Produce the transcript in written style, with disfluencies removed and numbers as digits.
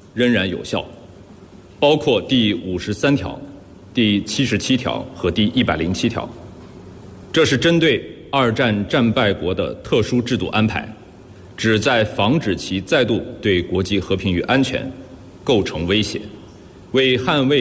仍然有效，包括第53条、第77条和第107条。这是针对二战战败国的特殊制度安排，旨在防止其再度对国际和平与安全构成威胁，为捍卫